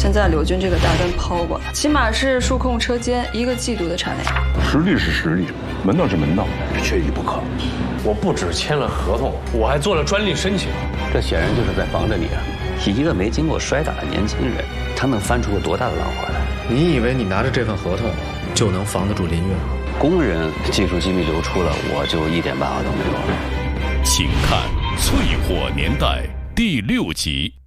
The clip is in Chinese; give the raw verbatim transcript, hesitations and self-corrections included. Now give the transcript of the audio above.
现在柳军这个大单抛过，起码是数控车间一个季度的产量。 实力是实力，门道是门道，缺一不可。 我不只签了合同，我还做了专利申请。 这显然就是在防着你啊！一个没经过摔打的年轻人，他能翻出个多大的浪花来？ 你以为你拿着这份合同就能防得住林月？ 工人技术机密流出了，我就一点办法都没有了。 请看《淬火年代》第六集。